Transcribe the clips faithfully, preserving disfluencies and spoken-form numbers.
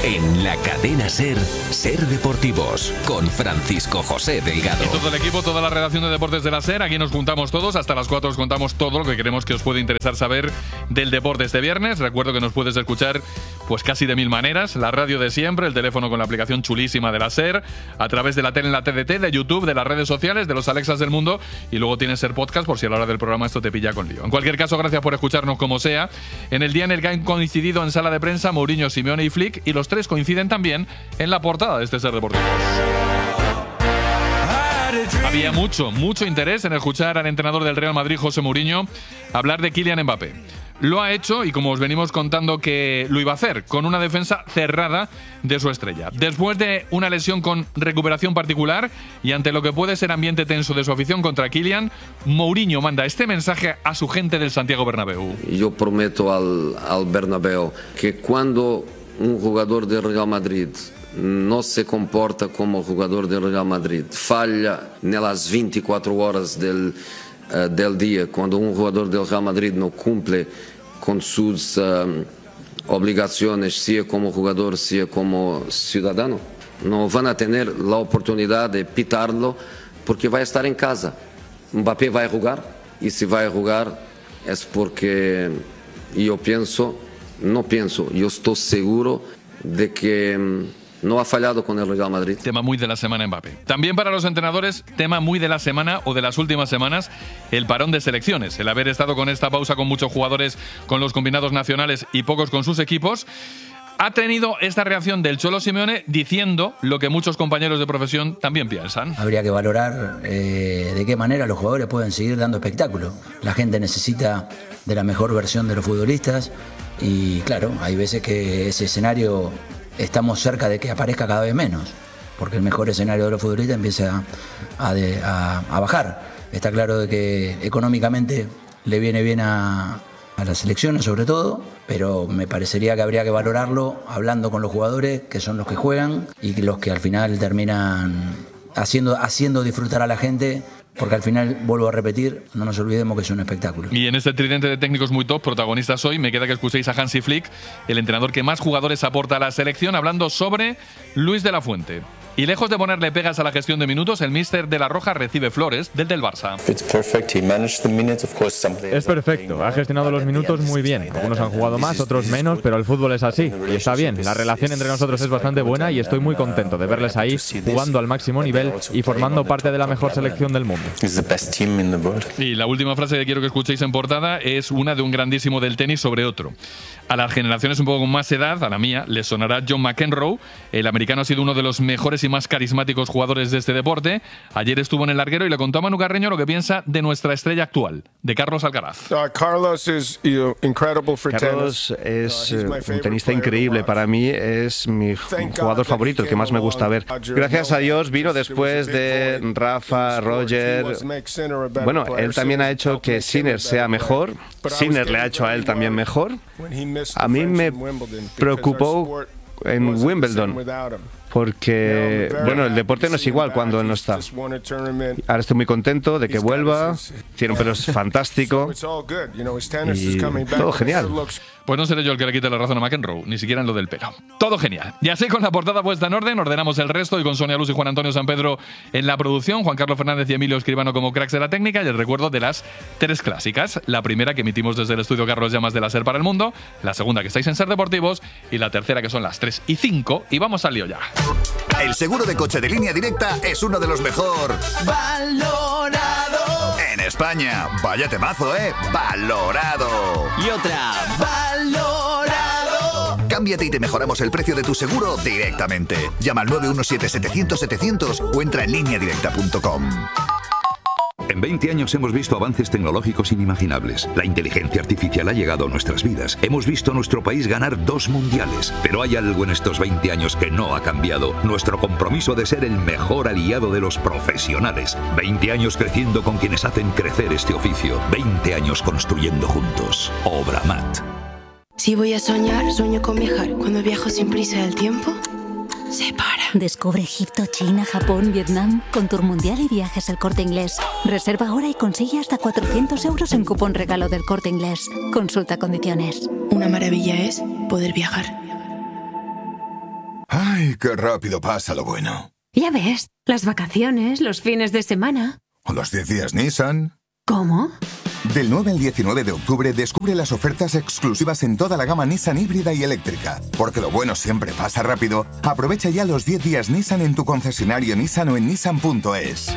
En la cadena SER, SER Deportivos, con Francisco José Delgado. Y todo el equipo, toda la redacción de deportes de la SER, aquí nos juntamos todos, hasta las cuatro os contamos todo lo que queremos que os puede interesar saber del deporte este viernes. Recuerdo que nos puedes escuchar pues casi de mil maneras, la radio de siempre, el teléfono con la aplicación chulísima de la SER, a través de la tele en la T D T, de YouTube, de las redes sociales, de los Alexas del mundo, y luego tienes SER Podcast por si a la hora del programa esto te pilla con lío. En cualquier caso, gracias por escucharnos como sea. En el día en el que han coincidido en sala de prensa Mourinho, Simeone y Flick, y los tres coinciden también en la portada de este SER Deportivos. Había mucho, mucho interés en escuchar al entrenador del Real Madrid, José Mourinho, hablar de Kylian Mbappé. Lo ha hecho, y como os venimos contando que lo iba a hacer, con una defensa cerrada de su estrella. Después de una lesión con recuperación particular y ante lo que puede ser ambiente tenso de su afición contra Kylian, Mourinho manda este mensaje a su gente del Santiago Bernabéu. Yo prometo al, al Bernabéu que cuando un jugador del Real Madrid no se comporta como jugador del Real Madrid, falla en las veinticuatro horas del, uh, del día, cuando un jugador del Real Madrid no cumple con sus uh, obligaciones, sea como jugador, sea como ciudadano, no van a tener la oportunidad de pitarlo porque va a estar en casa. Mbappé va a jugar, y si va a jugar es porque yo pienso, no pienso, yo estoy seguro de que no ha fallado con el Real Madrid. Tema muy de la semana Mbappé. También para los entrenadores, tema muy de la semana o de las últimas semanas, el parón de selecciones. El haber estado con esta pausa con muchos jugadores con los combinados nacionales y pocos con sus equipos, ha tenido esta reacción del Cholo Simeone diciendo lo que muchos compañeros de profesión también piensan. Habría que valorar eh, de qué manera los jugadores pueden seguir dando espectáculo. La gente necesita de la mejor versión de los futbolistas y claro, hay veces que ese escenario estamos cerca de que aparezca cada vez menos, porque el mejor escenario de los futbolistas empieza a, a, de, a, a bajar. Está claro de que económicamente le viene bien a, a las selecciones sobre todo, pero me parecería que habría que valorarlo hablando con los jugadores, que son los que juegan y los que al final terminan haciendo, haciendo disfrutar a la gente. Porque al final, vuelvo a repetir, no nos olvidemos que es un espectáculo. Y en este tridente de técnicos muy top, protagonistas hoy, me queda que escuchéis a Hansi Flick, el entrenador que más jugadores aporta a la selección, hablando sobre Luis de la Fuente. Y lejos de ponerle pegas a la gestión de minutos, el míster de la Roja recibe flores del del Barça. Es perfecto, ha gestionado los minutos muy bien. Algunos han jugado más, otros menos, pero el fútbol es así. Y está bien, la relación entre nosotros es bastante buena y estoy muy contento de verles ahí jugando al máximo nivel y formando parte de la mejor selección del mundo. Y la última frase que quiero que escuchéis en portada es una de un grandísimo del tenis sobre otro. A las generaciones un poco con más edad, a la mía, les sonará John McEnroe. El americano ha sido uno de los mejores y más carismáticos jugadores de este deporte. Ayer estuvo en el larguero y le contó a Manu Carreño lo que piensa de nuestra estrella actual, de Carlos Alcaraz. Uh, Carlos is, you know, incredible for Carlos es uh, un tenista increíble. Para mí es mi jugador favorito, el que más me gusta ver. Gracias a Dios vino después de Rafa, Roger. Bueno, él también ha hecho que Sinner sea mejor. Sinner le ha hecho a él también mejor. A mí me preocupó en Wimbledon, porque, bueno, el deporte no es igual cuando él no está. Ahora estoy muy contento de que vuelva, tiene un pelo fantástico y todo genial. Pues no seré yo el que le quite la razón a McEnroe, ni siquiera en lo del pelo. Todo genial. Y así con la portada puesta en orden, ordenamos el resto y con Sonia Luz y Juan Antonio San Pedro en la producción, Juan Carlos Fernández y Emilio Escribano como cracks de la técnica y el recuerdo de las tres clásicas. La primera que emitimos desde el estudio Carlos Llamas de la SER para el mundo, la segunda que estáis en SER Deportivos y la tercera que son las tres y cinco y vamos al lío ya. El seguro de coche de Línea Directa es uno de los mejor valorado en España. Vaya temazo, ¿eh? Valorado. Y otra, valorado. Cámbiate y te mejoramos el precio de tu seguro directamente. Llama al nueve uno siete, setecientos, setecientos o entra en línea directa punto com. En veinte años hemos visto avances tecnológicos inimaginables. La inteligencia artificial ha llegado a nuestras vidas. Hemos visto a nuestro país ganar dos mundiales. Pero hay algo en estos veinte años que no ha cambiado. Nuestro compromiso de ser el mejor aliado de los profesionales. veinte años creciendo con quienes hacen crecer este oficio. veinte años construyendo juntos. Obramat. Si voy a soñar, sueño con viajar. Cuando viajo sin prisa del tiempo, se para. Descubre Egipto, China, Japón, Vietnam con Tour Mundial y Viajes El Corte Inglés. Reserva ahora y consigue hasta cuatrocientos euros en cupón regalo del Corte Inglés. Consulta condiciones. Una maravilla es poder viajar. Ay, qué rápido pasa lo bueno. Ya ves, las vacaciones, los fines de semana. O los diez días Nissan. ¿Cómo? Del nueve al diecinueve de octubre descubre las ofertas exclusivas en toda la gama Nissan híbrida y eléctrica. Porque lo bueno siempre pasa rápido. Aprovecha ya los diez días Nissan en tu concesionario Nissan o en nissan punto es.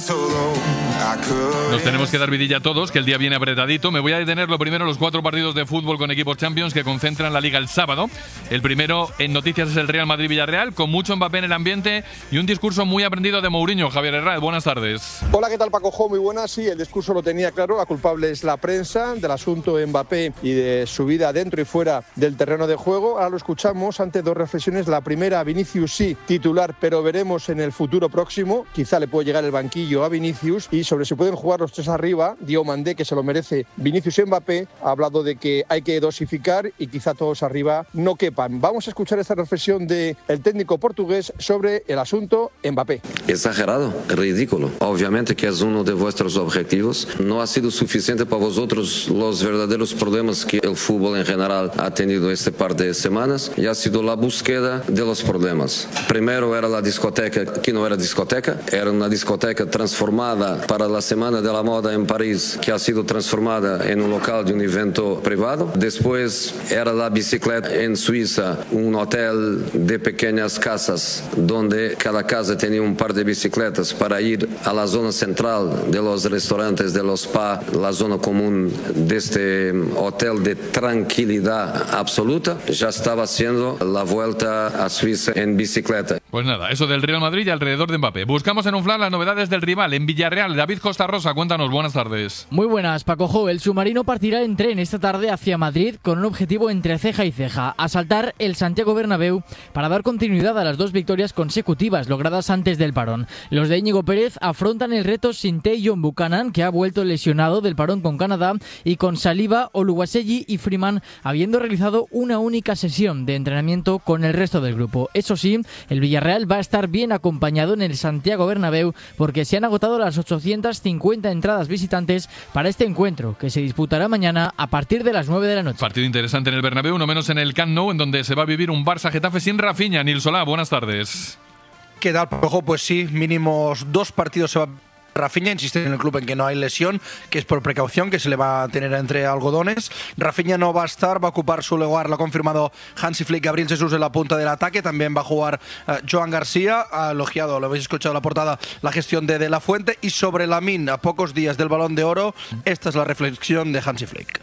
Nos tenemos que dar vidilla a todos, que el día viene apretadito. Me voy a detener lo primero los cuatro partidos de fútbol con equipos Champions que concentran la Liga el sábado. El primero en noticias es el Real Madrid-Villarreal, con mucho Mbappé en el ambiente y un discurso muy aprendido de Mourinho. Javier Herrera, buenas tardes. Hola, ¿qué tal, Paco? Muy buenas. Sí, el discurso lo tenía claro. La culpable es la prensa del asunto Mbappé y de su vida dentro y fuera del terreno de juego. Ahora lo escuchamos ante dos reflexiones. La primera, Vinicius sí, titular, pero veremos en el futuro próximo. Quizá le puede llegar el banquillo a Vinicius. Y sobre si pueden jugar los tres arriba, Diomandé, que se lo merece Vinicius y Mbappé, ha hablado de que hay que dosificar y quizá todos arriba no quepan. Vamos a escuchar esta reflexión del técnico portugués sobre el asunto Mbappé. Exagerado, ridículo. Obviamente que es uno de vuestros objetivos. No ha sido suficiente para vosotros los verdaderos problemas que el fútbol en general ha tenido este par de semanas, y ha sido la búsqueda de los problemas. Primero era la discoteca, que no era discoteca, era una discoteca transformada para la Semana de la Moda en París, que ha sido transformada en un local de un evento privado. Después era la bicicleta en Suiza, un hotel de pequeñas casas, donde cada casa tenía un par de bicicletas para ir a la zona central de los restaurantes, de los spa, la zona común de este hotel de tranquilidad absoluta. Ya estaba haciendo la vuelta a Suiza en bicicleta. Pues nada, eso del Real Madrid y alrededor de Mbappé. Buscamos en un flash las novedades del rival en Villarreal. David Costa Rosa, cuéntanos, buenas tardes. Muy buenas, Paco Jo. El submarino partirá en tren esta tarde hacia Madrid con un objetivo entre ceja y ceja: asaltar el Santiago Bernabéu para dar continuidad a las dos victorias consecutivas logradas antes del parón. Los de Íñigo Pérez afrontan el reto sin Tajon Buchanan, que ha vuelto lesionado del parón con Canadá, y con Saliba, Oluwaseyi y Freeman habiendo realizado una única sesión de entrenamiento con el resto del grupo. Eso sí, el Villarreal va a estar bien acompañado en el Santiago Bernabéu porque se han agotado las ochocientas cincuenta entradas visitantes para este encuentro, que se disputará mañana a partir de las nueve de la noche. Partido interesante en el Bernabéu, no menos en el Camp Nou, en donde se va a vivir un Barça-Getafe sin Rafinha. Nil Solá, buenas tardes. ¿Qué tal, Paco? Pues sí, mínimos dos partidos se va a Rafinha. Insiste en el club en que no hay lesión, que es por precaución, que se le va a tener entre algodones. Rafinha no va a estar, va a ocupar su lugar, lo ha confirmado Hansi Flick. Gabriel Jesús en la punta del ataque, también va a jugar uh, Joan García. Ha elogiado, lo habéis escuchado en la portada, la gestión de De La Fuente. Y sobre Lamine, a pocos días del Balón de Oro, esta es la reflexión de Hansi Flick.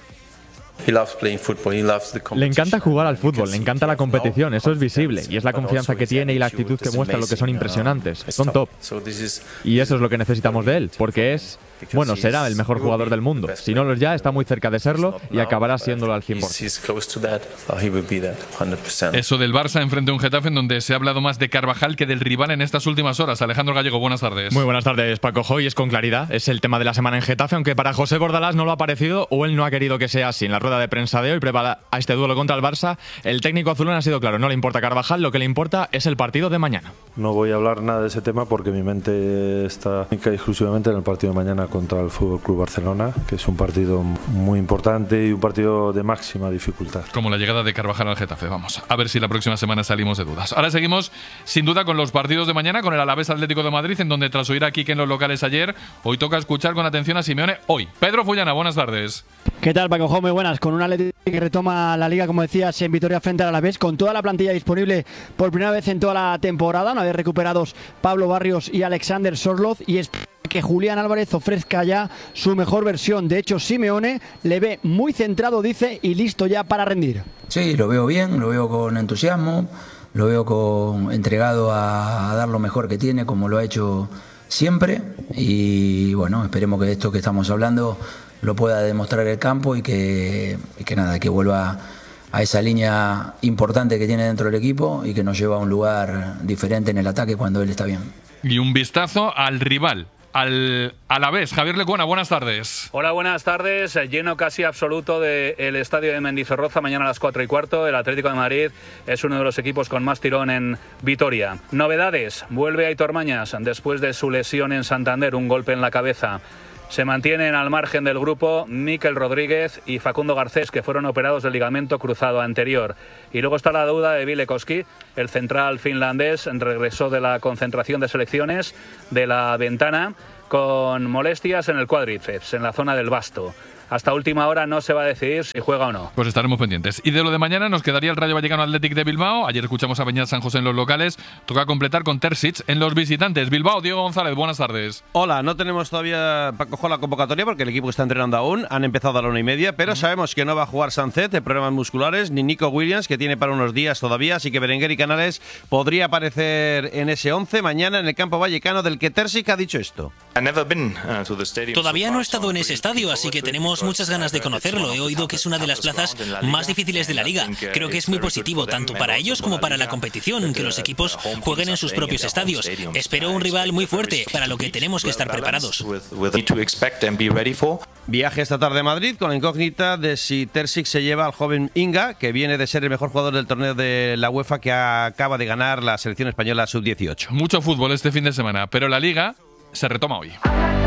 Le encanta jugar al fútbol, le encanta la competición, eso es visible, y es la confianza que tiene y la actitud que muestra lo que son impresionantes, son top. Y eso es lo que necesitamos de él, porque es, bueno, será el mejor jugador del mundo. Si no lo es ya, está muy cerca de serlo y acabará siéndolo al cien por ciento. Eso del Barça enfrente a un Getafe en donde se ha hablado más de Carvajal que del rival en estas últimas horas. Alejandro Gallego, buenas tardes. Muy buenas tardes, Paco Jo, y es con claridad, es el tema de la semana en Getafe, aunque para José Bordalás no lo ha parecido o él no ha querido que sea así. En la rueda de prensa de hoy, prepara a este duelo contra el Barça, el técnico azulón ha sido claro, no le importa Carvajal, lo que le importa es el partido de mañana. No voy a hablar nada de ese tema porque mi mente está exclusivamente en el partido de mañana contra el Fútbol Club Barcelona, que es un partido muy importante y un partido de máxima dificultad. Como la llegada de Carvajal al Getafe, vamos a ver si la próxima semana salimos de dudas. Ahora seguimos sin duda con los partidos de mañana, con el Alavés Atlético de Madrid, en donde tras oír aquí que en los locales ayer, hoy toca escuchar con atención a Simeone hoy. Pedro Fullana, buenas tardes. ¿Qué tal, Paco Jo? Muy buenas. Con un Atlético que retoma la Liga, como decías, en victoria frente al Alavés, con toda la plantilla disponible por primera vez en toda la temporada, una vez recuperados Pablo Barrios y Alexander Sorloz, y es que Julián Álvarez ofrezca ya su mejor versión. De hecho, Simeone le ve muy centrado, dice, y listo ya para rendir. Sí, lo veo bien, lo veo con entusiasmo, lo veo con, entregado a, a dar lo mejor que tiene, como lo ha hecho siempre, y bueno, esperemos que esto que estamos hablando lo pueda demostrar el campo y que, y que nada, que vuelva a esa línea importante que tiene dentro del equipo y que nos lleva a un lugar diferente en el ataque cuando él está bien. Y un vistazo al rival, al Alavés. Javier Lecuona, buenas tardes. Hola, buenas tardes. Lleno casi absoluto del estadio de Mendizorroza mañana a las cuatro y cuarto. El Atlético de Madrid es uno de los equipos con más tirón en Vitoria. Novedades, vuelve Aitor Mañas después de su lesión en Santander, un golpe en la cabeza. Se mantienen al margen del grupo Mikel Rodríguez y Facundo Garcés, que fueron operados del ligamento cruzado anterior. Y luego está la duda de Ville Koski, el central finlandés, regresó de la concentración de selecciones de la ventana con molestias en el cuádriceps, en la zona del basto. Hasta última hora no se va a decidir si juega o no. Pues estaremos pendientes. Y de lo de mañana nos quedaría el Rayo Vallecano Athletic de Bilbao. Ayer escuchamos a Beñat San José en los locales. Toca completar con Terzic en los visitantes. Bilbao, Diego González, buenas tardes. Hola, no tenemos todavía Paco la convocatoria porque el equipo está entrenando aún. Han empezado a la una y media, pero uh-huh. sabemos que no va a jugar Sancet de problemas musculares, ni Nico Williams, que tiene para unos días todavía. Así que Berenguer y Canales podría aparecer en ese once mañana en el campo vallecano, del que Terzic ha dicho esto. Todavía no he estado en ese estadio, así que tenemos muchas ganas de conocerlo. He oído que es una de las plazas más difíciles de la liga. Creo que es muy positivo, tanto para ellos como para la competición, que los equipos jueguen en sus propios estadios. Espero un rival muy fuerte, para lo que tenemos que estar preparados. Viaje esta tarde a Madrid con la incógnita de si Terzic se lleva al joven Inga, que viene de ser el mejor jugador del torneo de la UEFA, que acaba de ganar la selección española sub dieciocho. Mucho fútbol este fin de semana, pero la liga se retoma hoy.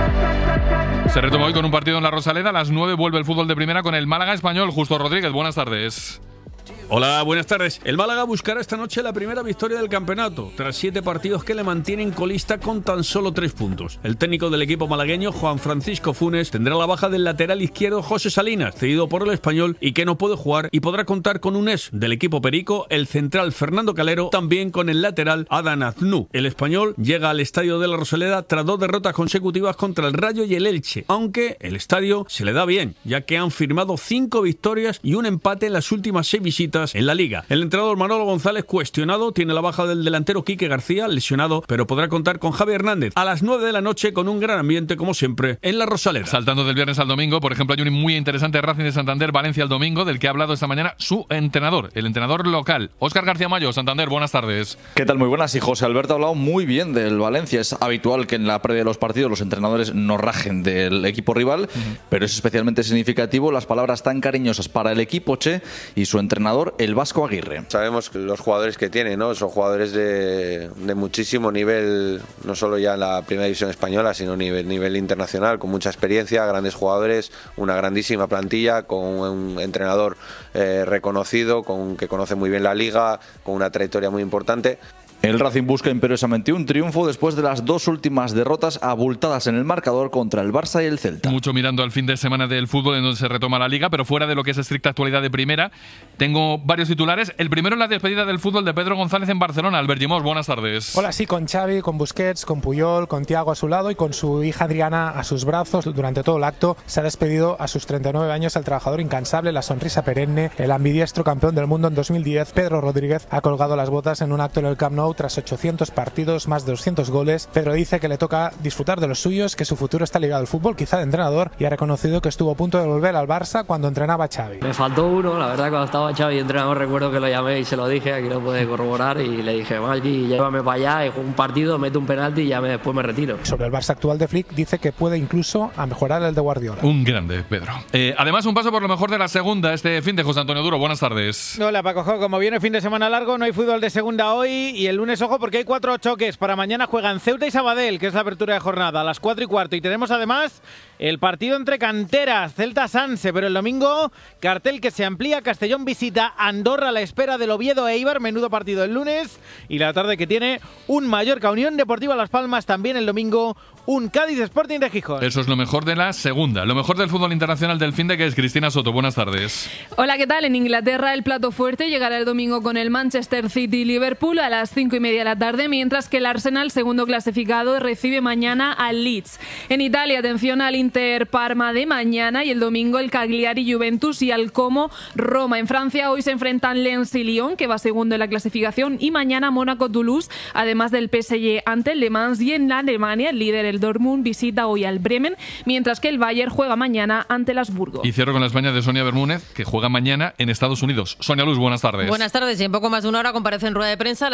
Se retoma hoy con un partido en la Rosaleda. A las nueve vuelve el fútbol de primera con el Málaga Español. Justo Rodríguez, buenas tardes. Hola, buenas tardes. El Málaga buscará esta noche la primera victoria del campeonato, tras siete partidos que le mantienen colista con tan solo tres puntos. El técnico del equipo malagueño, Juan Francisco Funes, tendrá la baja del lateral izquierdo José Salinas, cedido por el Español y que no puede jugar, y podrá contar con un ex del equipo perico, el central Fernando Calero, también con el lateral Adán Aznou. El Español llega al estadio de la Rosaleda tras dos derrotas consecutivas contra el Rayo y el Elche, aunque el estadio se le da bien, ya que han firmado cinco victorias y un empate en las últimas seis visitas en la liga. El entrenador Manolo González, cuestionado, tiene la baja del delantero Quique García, lesionado, pero podrá contar con Javi Hernández a las nueve de la noche con un gran ambiente, como siempre, en la Rosaleda. Saltando del viernes al domingo, por ejemplo, hay un muy interesante Racing de Santander, Valencia el domingo, del que ha hablado esta mañana su entrenador, el entrenador local, Óscar García Mayo. Santander, buenas tardes. ¿Qué tal? Muy buenas. Y José Alberto ha hablado muy bien del Valencia. Es habitual que en la previa de los partidos los entrenadores no rajen del equipo rival, uh-huh. pero es especialmente significativo las palabras tan cariñosas para el equipo Che y su entrenador, el Vasco Aguirre. Sabemos los jugadores que tiene, ¿no? Son jugadores de, de muchísimo nivel, no solo ya en la primera división española, sino a nivel, nivel internacional, con mucha experiencia, grandes jugadores, una grandísima plantilla, con un entrenador eh, reconocido, con, que conoce muy bien la liga, con una trayectoria muy importante. El Racing busca imperiosamente un triunfo después de las dos últimas derrotas abultadas en el marcador contra el Barça y el Celta. Mucho mirando al fin de semana del fútbol, en donde se retoma la liga, pero fuera de lo que es estricta actualidad de primera, tengo varios titulares. El primero es la despedida del fútbol de Pedro González en Barcelona. Albert Llimós, buenas tardes. Hola, sí, con Xavi, con Busquets, con Puyol, con Thiago a su lado y con su hija Adriana a sus brazos. Durante todo el acto se ha despedido a sus treinta y nueve años el trabajador incansable, la sonrisa perenne, el ambidiestro campeón del mundo en dos mil diez. Pedro Rodríguez ha colgado las botas en un acto en el Camp Nou tras ochocientos partidos, más de doscientos goles. Pedro dice que le toca disfrutar de los suyos, que su futuro está ligado al fútbol, quizá de entrenador, y ha reconocido que estuvo a punto de volver al Barça cuando entrenaba a Xavi. Me faltó uno, la verdad, cuando estaba Xavi entrenador, recuerdo que lo llamé y se lo dije, aquí lo puede corroborar, y le dije, Malki, llévame para allá, y juego un partido, meto un penalti y ya me, después me retiro. Sobre el Barça actual de Flick, dice que puede incluso a mejorar el de Guardiola. Un grande, Pedro. Eh, además, un paso por lo mejor de la segunda este fin de José Antonio Duro. Buenas tardes. Hola, Paco. Como viene fin de semana largo, no hay fútbol de segunda hoy, y el lunes, ojo, porque hay cuatro choques. Para mañana juegan Ceuta y Sabadell, que es la apertura de jornada, a las cuatro y cuarto. Y tenemos además el partido entre canteras, Celta-Sanse, pero el domingo, cartel que se amplía. Castellón visita Andorra a la espera del Oviedo e Eibar, menudo partido el lunes. Y la tarde que tiene un Mallorca Unión Deportiva Las Palmas, también el domingo un Cádiz Sporting de Gijón. Eso es lo mejor de la segunda. Lo mejor del fútbol internacional del fin de, que es Cristina Soto. Buenas tardes. Hola, ¿qué tal? En Inglaterra el plato fuerte llegará el domingo con el Manchester City-Liverpool a las cinco y media de la tarde, mientras que el Arsenal, segundo clasificado, recibe mañana al Leeds. En Italia, atención al Inter Parma de mañana, y el domingo el Cagliari Juventus y al Como Roma. En Francia hoy se enfrentan Lens y Lyon, que va segundo en la clasificación, y mañana Mónaco Toulouse, además del P S G ante el Le Mans. Y en Alemania el líder, el Dortmund, visita hoy al Bremen, mientras que el Bayern juega mañana ante el Habsburgo. Y cierro con la España de Sonia Bermúdez, que juega mañana en Estados Unidos. Sonia Luz, buenas tardes. Buenas tardes. Y en poco más de una hora comparece en rueda de prensa la seleccionadora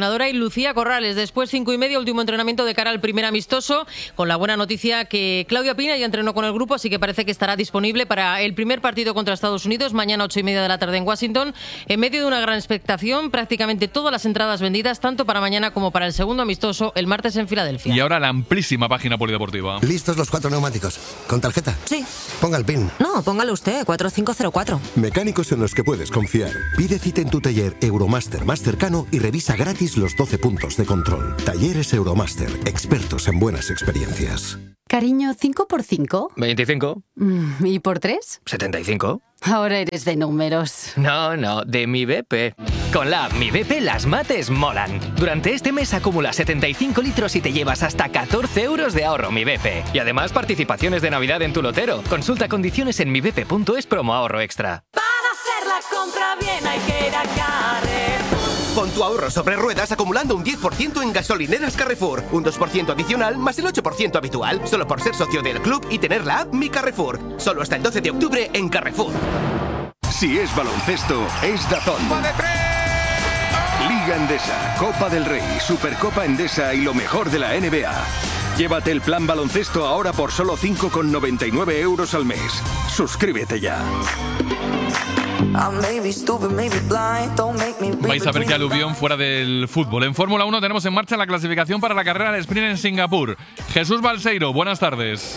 entrenadora, y Lucía Corrales. Después, cinco y media, último entrenamiento de cara al primer amistoso, con la buena noticia que Claudia Pina ya entrenó con el grupo, así que parece que estará disponible para el primer partido contra Estados Unidos, mañana ocho y media de la tarde en Washington, en medio de una gran expectación, prácticamente todas las entradas vendidas, tanto para mañana como para el segundo amistoso, el martes en Filadelfia. Y ahora la amplísima página polideportiva. ¿Listos los cuatro neumáticos? ¿Con tarjeta? Sí. Ponga el PIN. No, póngalo usted, cuatro cinco cero cuatro. Mecánicos en los que puedes confiar. Pide cita en tu taller Euromaster más cercano y revisa gratis los doce puntos de control. Talleres Euromaster, expertos en buenas experiencias. Cariño, ¿cinco por cinco? veinticinco. Mm, ¿Y por tres? setenta y cinco. Ahora eres de números. No, no, de mi B P. Con la app Mi B P las mates molan. Durante este mes acumula setenta y cinco litros y te llevas hasta catorce euros de ahorro Mi B P. Y además participaciones de Navidad en tu lotero. Consulta condiciones en mi b p punto es promo ahorro extra. Para hacer la compra bien hay que ir a Carrefour. Pon tu ahorro sobre ruedas acumulando un diez por ciento en gasolineras Carrefour. Un dos por ciento adicional más el ocho por ciento habitual. Solo por ser socio del club y tener la app Mi Carrefour. Solo hasta el doce de octubre en Carrefour. Si es baloncesto, es Dazón. Liga Endesa, Copa del Rey, Supercopa Endesa y lo mejor de la N B A. Llévate el plan baloncesto ahora por solo cinco con noventa y nueve euros al mes. Suscríbete ya. Vais a ver qué aluvión fuera del fútbol. En Fórmula uno tenemos en marcha la clasificación para la carrera de sprint en Singapur. Jesús Balseiro, buenas tardes.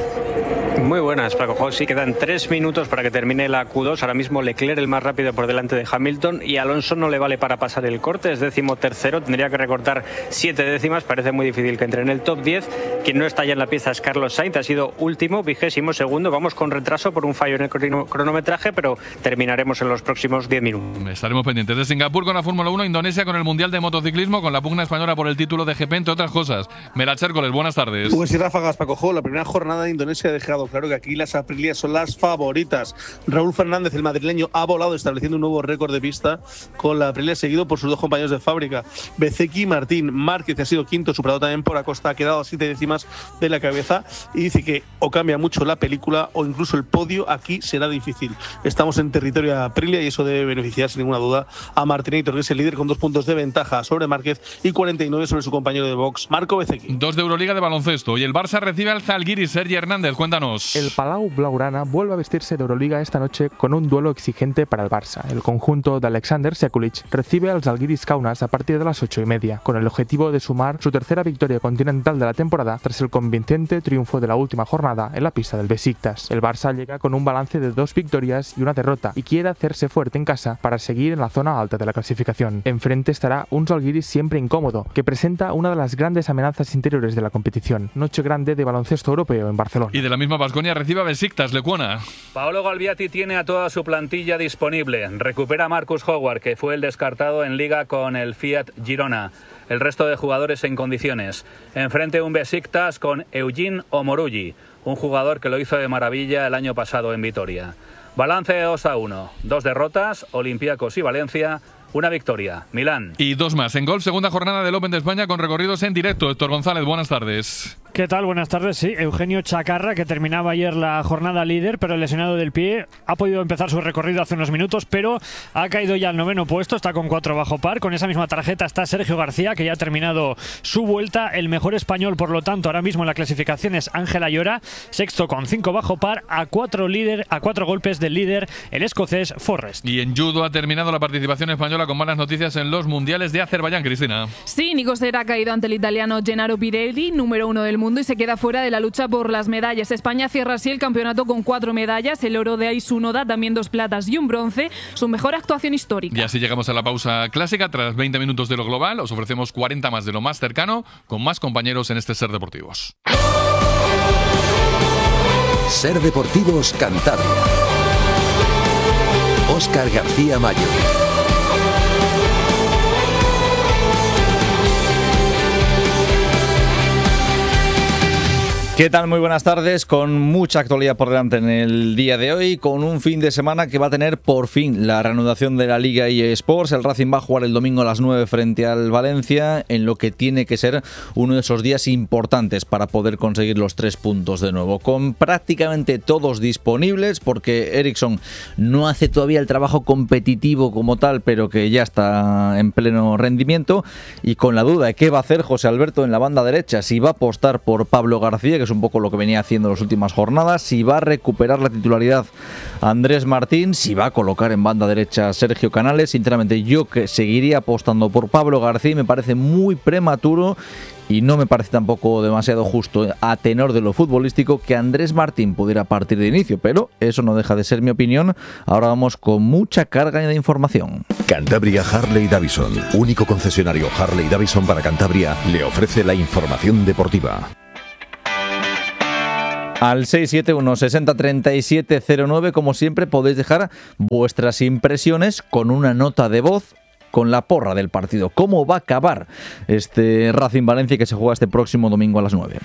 Muy buenas, Paco José. Quedan tres minutos para que termine la Q dos. Ahora mismo Leclerc el más rápido por delante de Hamilton y Alonso no le vale para pasar el corte. Es décimo tercero, tendría que recortar siete décimas. Parece muy difícil que entre en el top diez. Quien no está ya en la pista es Carlos Sainz. Ha sido último, vigésimo segundo. Vamos con retraso por un fallo en el cronometraje, pero terminaremos en los próximos diez minutos. Estaremos pendientes de Singapur con la Fórmula uno, Indonesia con el Mundial de Motociclismo, con la pugna española por el título de G P, entre otras cosas. Melacher Hércules, buenas tardes. Pues y ráfagas, Paco Jo. La primera jornada de Indonesia ha dejado claro que aquí las Aprilias son las favoritas. Raúl Fernández, el madrileño, ha volado estableciendo un nuevo récord de pista con la Aprilia, seguido por sus dos compañeros de fábrica, Bezzecchi y Martín. Márquez ha sido quinto, superado también por Acosta, ha quedado a siete décimas de la cabeza y dice que o cambia mucho la película o incluso el podio aquí será difícil. Estamos en territorio Aprilia y eso debe beneficiar sin ninguna duda a Martinator, que es el líder con dos puntos de ventaja sobre Márquez y cuarenta y nueve sobre su compañero de box, Marco Bezzecchi. Dos de Euroliga de baloncesto y el Barça recibe al Zalgiris. Sergi Hernández, cuéntanos. El Palau Blaugrana vuelve a vestirse de Euroliga esta noche con un duelo exigente para el Barça. El conjunto de Alexander Sekulic recibe al Zalgiris Kaunas a partir de las ocho y media, con el objetivo de sumar su tercera victoria continental de la temporada tras el convincente triunfo de la última jornada en la pista del Besiktas. El Barça llega con un balance de dos victorias y una derrota y quiere hacerse fuerte en casa para seguir en la zona alta de la clasificación. Enfrente estará un Zalgiris siempre incómodo, que presenta una de las grandes amenazas interiores de la competición. Noche grande de baloncesto europeo en Barcelona. Y de la misma Baskonia recibe a Besiktas, Lecuona. Paolo Galviati tiene a toda su plantilla disponible. Recupera a Marcus Howard, que fue el descartado en Liga con el Fiat Girona. El resto de jugadores en condiciones. Enfrente un Besiktas con Eugene Omorugi, un jugador que lo hizo de maravilla el año pasado en Vitoria. Balance dos a uno. Dos derrotas, Olympiacos y Valencia. Una victoria, Milán. Y dos más. En golf, segunda jornada del Open de España con recorridos en directo. Héctor González, buenas tardes. ¿Qué tal? Buenas tardes. Sí, Eugenio Chacarra, que terminaba ayer la jornada líder, pero el lesionado del pie ha podido empezar su recorrido hace unos minutos, pero ha caído ya al noveno puesto, está con cuatro bajo par. Con esa misma tarjeta está Sergio García, que ya ha terminado su vuelta. El mejor español, por lo tanto, ahora mismo en la clasificación es Ángel Ayora, sexto con cinco bajo par, a cuatro, líder, a cuatro golpes del líder, el escocés Forrest. Y en judo ha terminado la participación española con malas noticias en los mundiales de Azerbaiyán, Cristina. Sí, Nico Serra ha caído ante el italiano Gennaro Pirelli, número uno del mundo, y se queda fuera de la lucha por las medallas. España cierra así el campeonato con cuatro medallas, el oro de Aisu Noda, también dos platas y un bronce, su mejor actuación histórica. Y así llegamos a la pausa clásica. Tras veinte minutos de lo global, os ofrecemos cuarenta más de lo más cercano, con más compañeros en este Ser Deportivos. Ser Deportivos Cantabria. Óscar García Mayo. ¿Qué tal? Muy buenas tardes, con mucha actualidad por delante en el día de hoy, con un fin de semana que va a tener por fin la reanudación de la Liga E A Sports. El Racing va a jugar el domingo a las nueve frente al Valencia, en lo que tiene que ser uno de esos días importantes para poder conseguir los tres puntos de nuevo, con prácticamente todos disponibles, porque Eriksson no hace todavía el trabajo competitivo como tal, pero que ya está en pleno rendimiento, y con la duda de qué va a hacer José Alberto en la banda derecha, si va a apostar por Pablo García, que es un poco lo que venía haciendo en las últimas jornadas, si va a recuperar la titularidad Andrés Martín, si va a colocar en banda derecha a Sergio Canales. Sinceramente, yo que seguiría apostando por Pablo García, y me parece muy prematuro y no me parece tampoco demasiado justo a tenor de lo futbolístico que Andrés Martín pudiera partir de inicio, pero eso no deja de ser mi opinión. Ahora vamos con mucha carga de información. Cantabria Harley Davidson, único concesionario Harley Davidson para Cantabria, le ofrece la información deportiva. Al seis siete uno, sesenta, treinta y siete cero nueve, como siempre, podéis dejar vuestras impresiones con una nota de voz con la porra del partido. ¿Cómo va a acabar este Racing Valencia que se juega este próximo domingo a las nueve?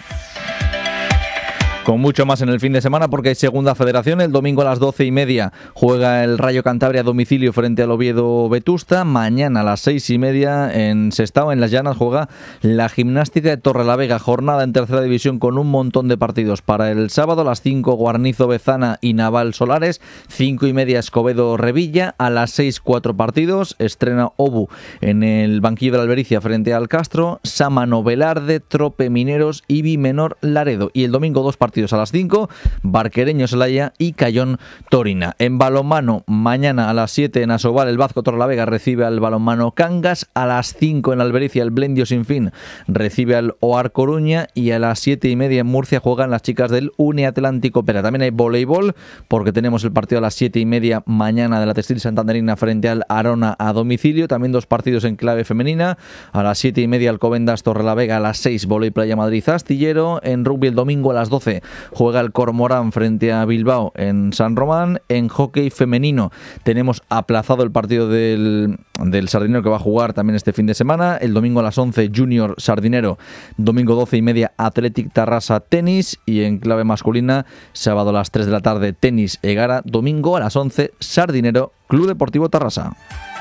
Con mucho más en el fin de semana, porque hay segunda federación. El domingo a las doce y media juega el Rayo Cantabria a domicilio frente al Oviedo Vetusta. Mañana a las seis y media en Sestao, en Las Llanas, juega la Gimnástica de Torrelavega. Jornada en tercera división con un montón de partidos para el sábado. A las cinco, Guarnizo Bezana y Naval Solares. cinco y media, Escobedo Revilla. A las seis, cuatro partidos. Estrena Obu en el banquillo de la Albericia frente al Castro. Sámano Velarde, Trope Mineros y Bimenor Laredo. Y el domingo dos partidos a las cinco, Barquereño Celaya y Cayón Torina. En balonmano, mañana a las siete en Asobal, el Bazco Torrelavega recibe al balonmano Cangas. A las cinco en Albericia, el Blendio Sinfín recibe al Oar Coruña, y a las siete y media en Murcia juegan las chicas del Uniatlántico Pera. También hay voleibol, porque tenemos el partido a las siete y media mañana de la Textil Santanderina frente al Arona a domicilio. También dos partidos en clave femenina. A las siete y media Alcobendas Torrelavega, a las seis Voley Playa Madrid Astillero. En rugby el domingo a las doce juega el Cormorán frente a Bilbao en San Román. En hockey femenino tenemos aplazado el partido del, del Sardinero, que va a jugar también este fin de semana. El domingo a las once Junior Sardinero, domingo doce y media Athletic Tarrasa Tenis, y en clave masculina sábado a las tres de la tarde Tenis Egara, domingo a las once Sardinero Club Deportivo Tarrasa.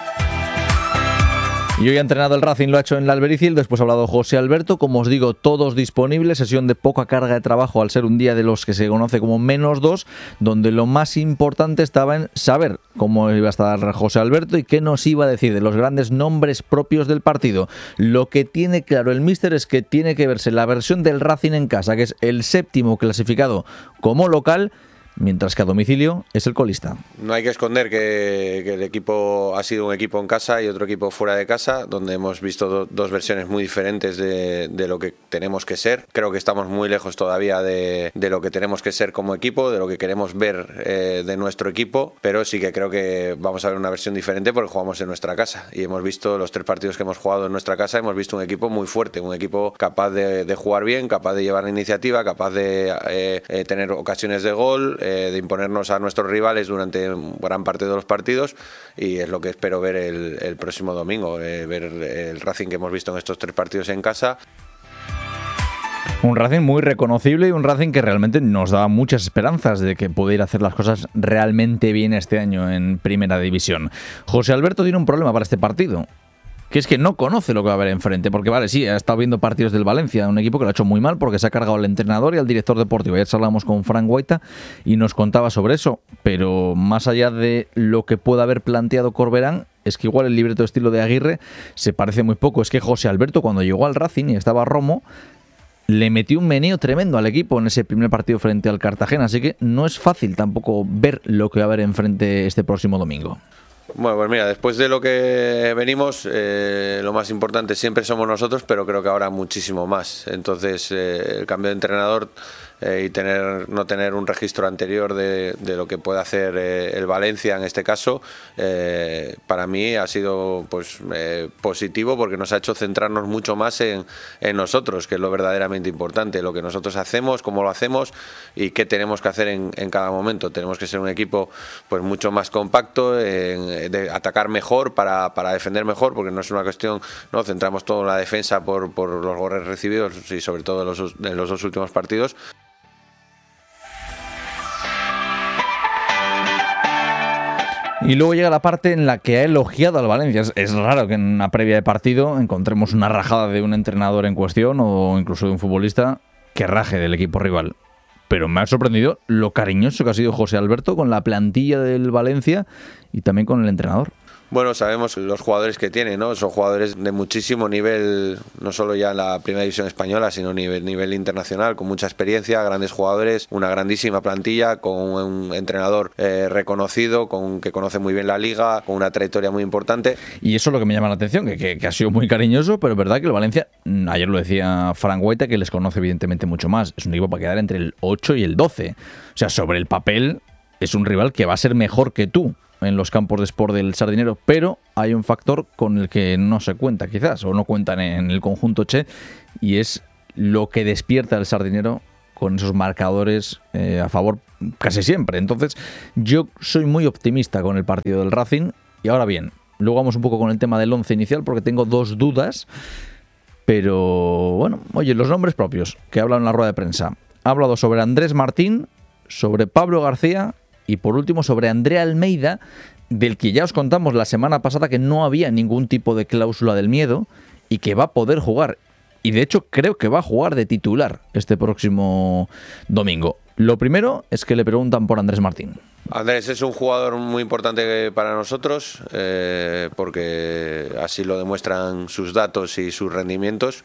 Y hoy ha entrenado el Racing, lo ha hecho en la Albericia, después ha hablado José Alberto. Como os digo, todos disponibles, sesión de poca carga de trabajo al ser un día de los que se conoce como menos dos, donde lo más importante estaba en saber cómo iba a estar José Alberto y qué nos iba a decir de los grandes nombres propios del partido. Lo que tiene claro el míster es que tiene que verse la versión del Racing en casa, que es el séptimo clasificado como local, mientras que a domicilio es el colista. No hay que esconder que, que el equipo ha sido un equipo en casa y otro equipo fuera de casa, donde hemos visto do, dos versiones muy diferentes de, de lo que tenemos que ser. Creo que estamos muy lejos todavía de, de lo que tenemos que ser como equipo, de lo que queremos ver eh, de nuestro equipo, pero sí que creo que vamos a ver una versión diferente porque jugamos en nuestra casa, y hemos visto los tres partidos que hemos jugado en nuestra casa, hemos visto un equipo muy fuerte, un equipo capaz de, de jugar bien, capaz de llevar la iniciativa, capaz de eh, eh, tener ocasiones de gol, de imponernos a nuestros rivales durante gran parte de los partidos, y es lo que espero ver el, el próximo domingo, eh, ver el Racing que hemos visto en estos tres partidos en casa. Un Racing muy reconocible y un Racing que realmente nos da muchas esperanzas de que pueda ir a hacer las cosas realmente bien este año en Primera División. José Alberto tiene un problema para este partido, que es que no conoce lo que va a haber enfrente, porque vale, sí, ha estado viendo partidos del Valencia, un equipo que lo ha hecho muy mal porque se ha cargado al entrenador y al director deportivo. Ayer hablamos con Frank Guaita y nos contaba sobre eso, pero más allá de lo que pueda haber planteado Corberán, es que igual el libreto de estilo de Aguirre se parece muy poco. Es que José Alberto, cuando llegó al Racing y estaba Romo, le metió un meneo tremendo al equipo en ese primer partido frente al Cartagena, así que no es fácil tampoco ver lo que va a haber enfrente este próximo domingo. Bueno, pues mira, después de lo que venimos, eh, lo más importante siempre somos nosotros, pero creo que ahora muchísimo más. Entonces, eh, el cambio de entrenador eh, y tener no tener un registro anterior de, de lo que puede hacer eh, el Valencia en este caso, eh, para mí ha sido pues eh, positivo porque nos ha hecho centrarnos mucho más en, en nosotros, que es lo verdaderamente importante, lo que nosotros hacemos, cómo lo hacemos y qué tenemos que hacer en, en cada momento. Tenemos que ser un equipo pues mucho más compacto, en, de atacar mejor para, para defender mejor, porque no es una cuestión, no centramos todo en la defensa por, por los goles recibidos y sobre todo en los, en los dos últimos partidos. Y luego llega la parte en la que ha elogiado al Valencia. Es, es raro que en una previa de partido encontremos una rajada de un entrenador en cuestión o incluso de un futbolista que raje del equipo rival. Pero me ha sorprendido lo cariñoso que ha sido José Alberto con la plantilla del Valencia y también con el entrenador. Bueno, sabemos los jugadores que tiene, ¿no? Son jugadores de muchísimo nivel, no solo ya en la primera división española, sino a nivel, nivel internacional, con mucha experiencia, grandes jugadores, una grandísima plantilla, con un entrenador eh, reconocido, con que conoce muy bien la liga, con una trayectoria muy importante. Y eso es lo que me llama la atención, que, que, que ha sido muy cariñoso, pero es verdad que el Valencia, ayer lo decía Frank Guaita, que les conoce evidentemente mucho más. Es un equipo para quedar entre el ocho y el doce. O sea, sobre el papel es un rival que va a ser mejor que tú en los campos de Sport del Sardinero, pero hay un factor con el que no se cuenta quizás, o no cuentan en el conjunto Che, y es lo que despierta el Sardinero con esos marcadores eh, a favor casi siempre. Entonces yo soy muy optimista con el partido del Racing. Y ahora bien, luego vamos un poco con el tema del once inicial porque tengo dos dudas, pero bueno, oye, los nombres propios que hablan en la rueda de prensa. Ha hablado sobre Andrés Martín, sobre Pablo García y por último sobre André Almeida, del que ya os contamos la semana pasada que no había ningún tipo de cláusula del miedo y que va a poder jugar. Y de hecho creo que va a jugar de titular este próximo domingo. Lo primero es que le preguntan por Andrés Martín. Andrés es un jugador muy importante para nosotros eh, porque así lo demuestran sus datos y sus rendimientos.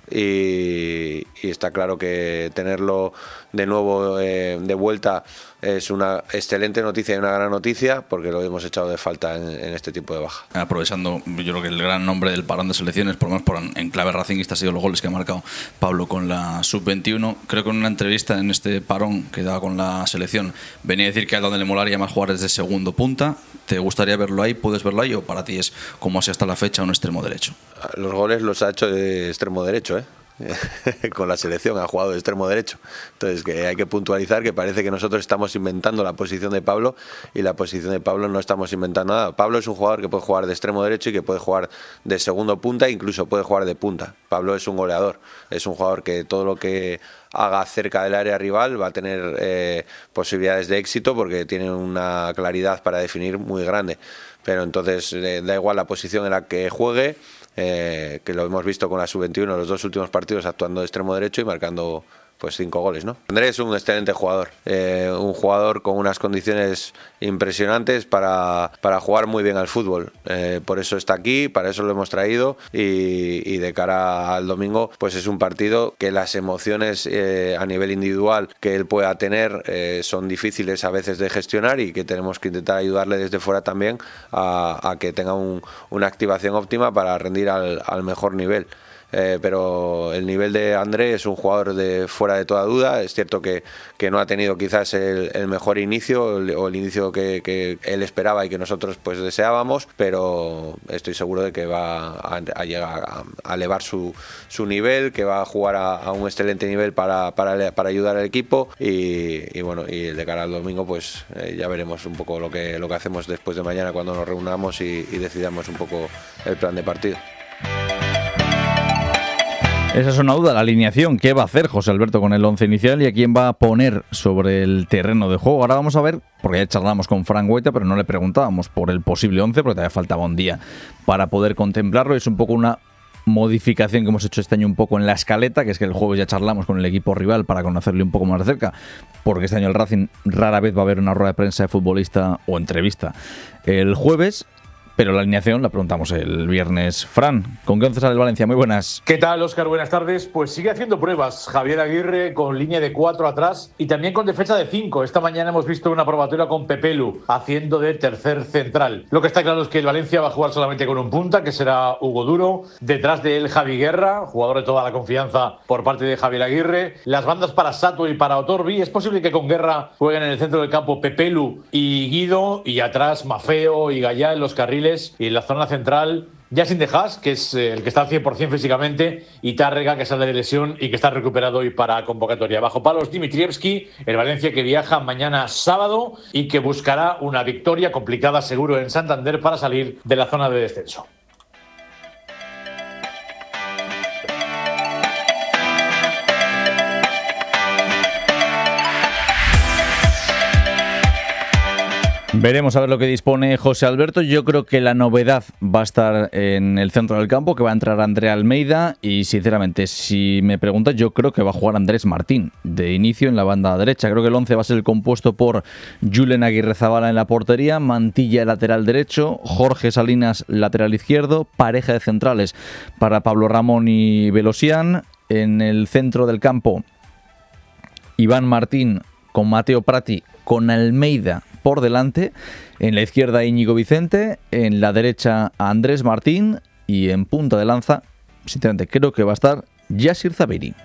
Y, y está claro que tenerlo de nuevo eh, de vuelta es una excelente noticia y una gran noticia porque lo hemos echado de falta en, en este tipo de baja. Aprovechando, yo creo que el gran nombre del parón de selecciones, por lo menos por, en clave racinguista, ha sido los goles que ha marcado Pablo con la sub veintiuno. Creo que en una entrevista en este parón que daba con la selección venía a decir que a donde le molaría más jugar es de segundo punta. ¿Te gustaría verlo ahí? ¿Puedes verlo ahí? ¿O para ti es como así hasta la fecha un extremo derecho? Los goles los ha hecho de extremo derecho, ¿eh? Con la selección ha jugado de extremo derecho. Entonces que hay que puntualizar que parece que nosotros estamos inventando la posición de Pablo y la posición de Pablo no estamos inventando nada. Pablo es un jugador que puede jugar de extremo derecho y que puede jugar de segundo punta e incluso puede jugar de punta. Pablo es un goleador, es un jugador que todo lo que haga cerca del área rival va a tener eh, posibilidades de éxito porque tiene una claridad para definir muy grande. Pero entonces eh, da igual la posición en la que juegue. Eh, que lo hemos visto con la sub veintiuno los dos últimos partidos actuando de extremo derecho y marcando pues cinco goles, ¿no? Andrés es un excelente jugador, eh, un jugador con unas condiciones impresionantes para, para jugar muy bien al fútbol. Eh, por eso está aquí, para eso lo hemos traído y, y de cara al domingo pues es un partido que las emociones eh, a nivel individual que él pueda tener eh, son difíciles a veces de gestionar y que tenemos que intentar ayudarle desde fuera también a, a que tenga un, una activación óptima para rendir al, al mejor nivel. Eh, pero el nivel de André es un jugador de fuera de toda duda. Es cierto que, que no ha tenido quizás el, el mejor inicio el, o el inicio que, que él esperaba y que nosotros pues deseábamos, pero estoy seguro de que va a, a llegar a, a elevar su, su nivel, que va a jugar a, a un excelente nivel para, para, para ayudar al equipo y, y bueno, y de cara al domingo pues eh, ya veremos un poco lo que, lo que hacemos después de mañana cuando nos reunamos y, y decidamos un poco el plan de partido. Esa es una duda, la alineación. ¿Qué va a hacer José Alberto con el once inicial y a quién va a poner sobre el terreno de juego? Ahora vamos a ver, porque ya charlamos con Frank Guaita, pero no le preguntábamos por el posible once, porque todavía faltaba un día para poder contemplarlo. Es un poco una modificación que hemos hecho este año un poco en la escaleta, que es que el jueves ya charlamos con el equipo rival para conocerle un poco más de cerca, porque este año el Racing rara vez va a haber una rueda de prensa de futbolista o entrevista el jueves. pero la alineación la preguntamos el viernes. Fran, ¿con qué once sale el Valencia? Muy buenas. ¿Qué tal, Óscar? Buenas tardes. Pues sigue haciendo pruebas Javier Aguirre con línea de cuatro atrás y también con defensa de cinco. Esta mañana hemos visto una probatoria con Pepelu haciendo de tercer central. Lo que está claro es que el Valencia va a jugar solamente con un punta, que será Hugo Duro. Detrás de él Javi Guerra, jugador de toda la confianza por parte de Javier Aguirre. Las bandas para Sato y para Otorbi. Es posible que con Guerra jueguen en el centro del campo Pepelu y Guido, y atrás Mafeo y Gallá en los carriles. Y en la zona central, Yacine de Haas, que es el que está al cien por cien físicamente, y Tárrega, que sale de lesión y que está recuperado hoy para convocatoria. Bajo palos Dimitrievski, el Valencia que viaja mañana sábado y que buscará una victoria complicada seguro en Santander para salir de la zona de descenso. Veremos a ver lo que dispone José Alberto. Yo creo que la novedad va a estar en el centro del campo, que va a entrar André Almeida, y sinceramente, si me preguntas, yo creo que va a jugar Andrés Martín de inicio en la banda derecha. Creo que el once va a ser compuesto por Julen Aguirrezabala en la portería, Mantilla lateral derecho, Jorge Salinas lateral izquierdo, pareja de centrales para Pablo Ramón y Velosian. En el centro del campo, Iván Martín con Mateo Prati, con Almeida por delante. En la izquierda Íñigo Vicente, en la derecha Andrés Martín, y en punta de lanza, sinceramente creo que va a estar Yassir Zabiri.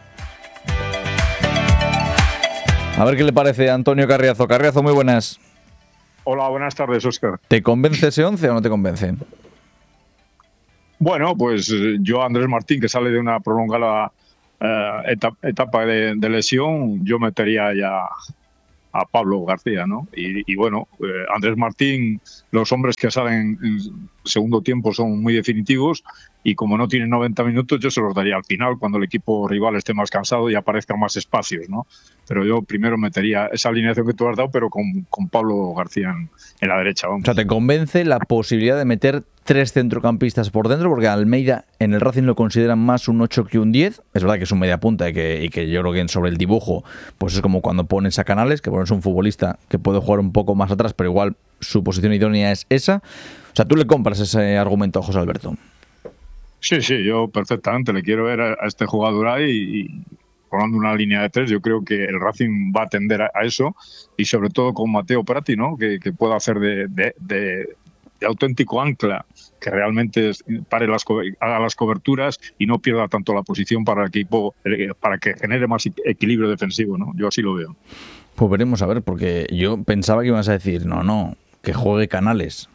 A ver qué le parece a Antonio Carriazo. Carriazo, muy buenas. Hola, buenas tardes, Óscar. ¿Te convence ese once o no te convence? Bueno, pues yo Andrés Martín, que sale de una prolongada eh, etapa, etapa de, de lesión, yo metería ya a Pablo García, ¿no? Y, y bueno, eh, Andrés Martín, los hombres que salen en segundo tiempo son muy definitivos, y como no tienen noventa minutos, yo se los daría al final, cuando el equipo rival esté más cansado y aparezcan más espacios, ¿no? Pero yo primero metería esa alineación que tú has dado, pero con, con Pablo García en, en la derecha, vamos. O sea, ¿te convence la posibilidad de meter tres centrocampistas por dentro? Porque Almeida en el Racing lo consideran más un ocho que un diez. Es verdad que es un media punta y que, y que yo creo que sobre el dibujo pues es como cuando pones a Canales, que pones un futbolista que puede jugar un poco más atrás, pero igual su posición idónea es esa. O sea, ¿tú le compras ese argumento a José Alberto? Sí, sí, yo perfectamente le quiero ver a, a este jugador ahí, y formando una línea de tres. Yo creo que el Racing va a tender a, a eso, y sobre todo con Mateo Prati, ¿no? Que, que pueda hacer de, de, de, de auténtico ancla, que realmente pare las, haga las coberturas y no pierda tanto la posición para el equipo, para que genere más equilibrio defensivo, ¿no? Yo así lo veo. Pues veremos a ver, porque yo pensaba que ibas a decir, no, no, que juegue Canales.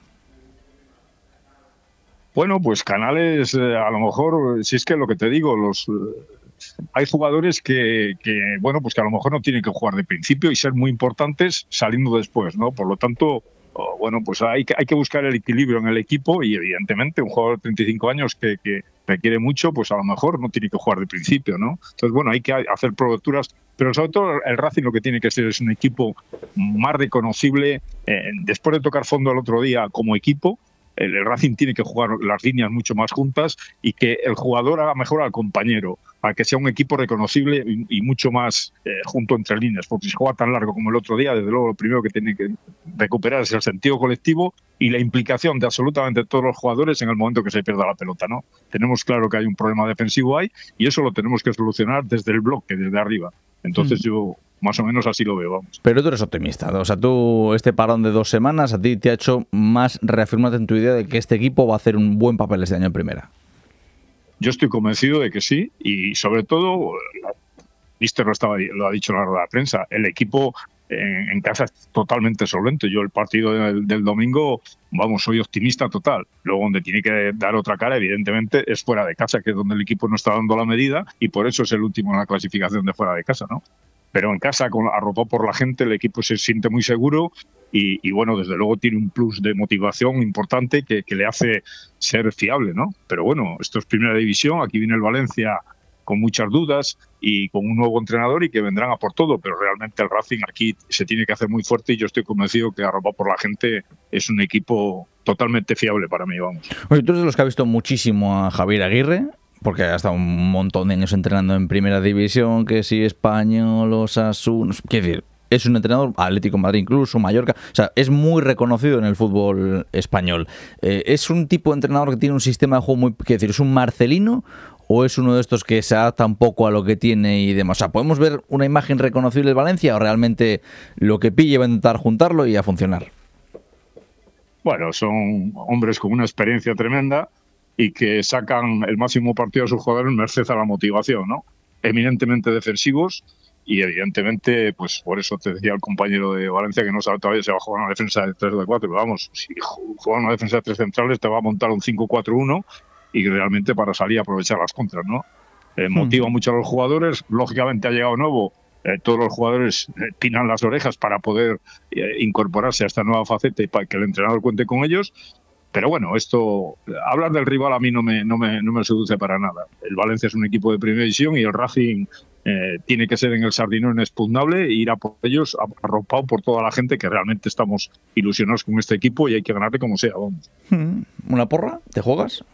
Bueno, pues Canales, eh, a lo mejor, si es que lo que te digo, los eh, hay jugadores que, que, bueno, pues que a lo mejor no tienen que jugar de principio y ser muy importantes saliendo después, ¿no? Por lo tanto, oh, bueno, pues hay que, hay que buscar el equilibrio en el equipo, y evidentemente un jugador de treinta y cinco años que, que requiere mucho, pues a lo mejor no tiene que jugar de principio, ¿no? Entonces, bueno, hay que hacer probaduras, pero sobre todo el Racing lo que tiene que ser es un equipo más reconocible. Eh, después de tocar fondo el otro día como equipo, el Racing tiene que jugar las líneas mucho más juntas, y que el jugador haga mejor al compañero, para que sea un equipo reconocible y, y mucho más eh, junto entre líneas, porque si juega tan largo como el otro día, desde luego lo primero que tiene que recuperar es el sentido colectivo y la implicación de absolutamente todos los jugadores en el momento que se pierda la pelota, ¿no? Tenemos claro que hay un problema defensivo ahí, y eso lo tenemos que solucionar desde el bloque, desde arriba. Entonces mm. yo más o menos así lo veo, vamos. Pero tú eres optimista, o sea, tú, este parón de dos semanas a ti te ha hecho más reafirmarte en tu idea de que este equipo va a hacer un buen papel este año en primera. Yo estoy convencido de que sí, y sobre todo, Mister lo, estaba, lo ha dicho en la rueda de prensa, el equipo en, en casa es totalmente solvente. Yo el partido del, del domingo, vamos, soy optimista total. Luego donde tiene que dar otra cara, evidentemente, es fuera de casa, que es donde el equipo no está dando la medida, y por eso es el último en la clasificación de fuera de casa, ¿no? Pero en casa, con, arropado por la gente, el equipo se siente muy seguro, y, y bueno, desde luego tiene un plus de motivación importante que, que le hace ser fiable, ¿no? Pero bueno, esto es primera división, aquí viene el Valencia con muchas dudas y con un nuevo entrenador, y que vendrán a por todo, pero realmente el Racing aquí se tiene que hacer muy fuerte, y yo estoy convencido que arropado por la gente es un equipo totalmente fiable para mí, vamos. Oye, tú eres de los que ha visto muchísimo a Javier Aguirre, porque ha estado un montón de años entrenando en primera división, que si Español, Osasuna, quiero decir, es un entrenador, Atlético de Madrid incluso, Mallorca, o sea, es muy reconocido en el fútbol español. Eh, ¿Es un tipo de entrenador que tiene un sistema de juego muy, qué decir, es un Marcelino o es uno de estos que se adapta un poco a lo que tiene y demás? O sea, ¿podemos ver una imagen reconocible de Valencia o realmente lo que pille va a intentar juntarlo y a funcionar? Bueno, son hombres con una experiencia tremenda y que sacan el máximo partido a sus jugadores merced a la motivación, ¿no? Eminentemente defensivos y evidentemente, pues por eso te decía el compañero de Valencia que no sabe todavía si va a jugar una defensa de tres de cuatro, pero vamos, si juega una defensa de tres centrales te va a montar un cinco cuatro uno y realmente para salir a aprovechar las contras, ¿no? Eh, motiva mm. mucho a los jugadores, lógicamente ha llegado nuevo. Eh, todos los jugadores eh, pinan las orejas para poder eh, incorporarse a esta nueva faceta y para que el entrenador cuente con ellos. Pero bueno, esto, hablar del rival a mí no me, no me, no me seduce para nada. El Valencia es un equipo de primera división y el Racing eh, tiene que ser en el Sardinón inexpugnable e ir a por ellos arropado por toda la gente que realmente estamos ilusionados con este equipo y hay que ganarle como sea. Vamos. ¿Una porra? ¿Te juegas?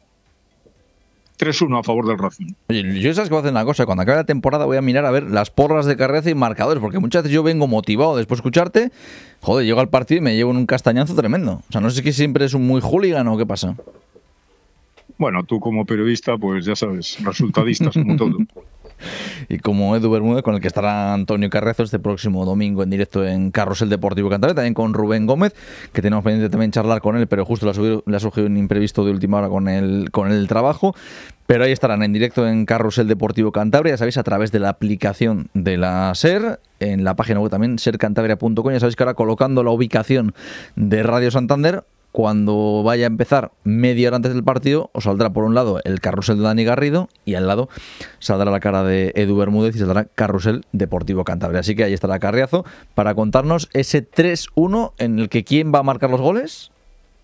tres uno a favor del Racing. Oye, yo sabes que voy a hacer una cosa, cuando acabe la temporada voy a mirar a ver las porras de Carriazo y marcadores, porque muchas veces yo vengo motivado después de escucharte, joder, llego al partido y me llevo en un castañazo tremendo. O sea, no sé si siempre es un muy hooligan o qué pasa. Bueno, tú como periodista, pues ya sabes, resultadistas como todo. Y como Edu Bermúdez, con el que estará Antonio Carriazo este próximo domingo en directo en Carrusel Deportivo Cantabria, también con Rubén Gómez, que tenemos pendiente también charlar con él, pero justo le ha, subido, le ha surgido un imprevisto de última hora con el, con el trabajo. Pero ahí estarán en directo en Carrusel Deportivo Cantabria, ya sabéis, a través de la aplicación de la SER, en la página web también, ser cantabria punto com. Ya sabéis que ahora colocando la ubicación de Radio Santander, cuando vaya a empezar media hora antes del partido, os saldrá por un lado el carrusel de Dani Garrido y al lado saldrá la cara de Edu Bermúdez y saldrá Carrusel Deportivo Cantabria. Así que ahí estará Carriazo para contarnos ese tres uno en el que ¿quién va a marcar los goles?